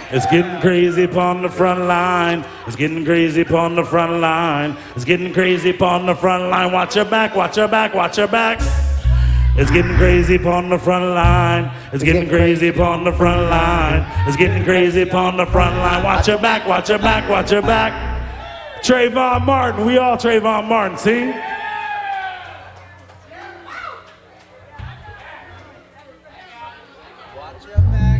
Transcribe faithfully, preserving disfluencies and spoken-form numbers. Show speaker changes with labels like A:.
A: It's getting crazy upon the front line. It's getting crazy upon the front line. It's getting crazy upon the front line. Watch your back, watch your back, watch your back. It's getting crazy upon the front line. It's getting crazy upon the front line. It's getting crazy upon the front line. Watch your back, watch your back, watch your back. Trayvon Martin, we all Trayvon Martin, sing.
B: Watch your back.